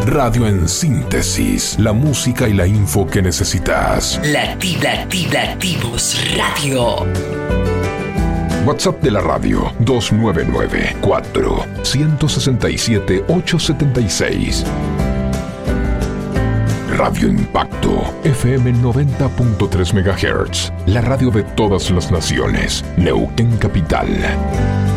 Radio en síntesis, la música y la info que necesitas. Latidos Radio. WhatsApp de la radio 299-4-167-876. Radio Impacto FM 90.3 MHz, la radio de todas las naciones, Neuquén Capital.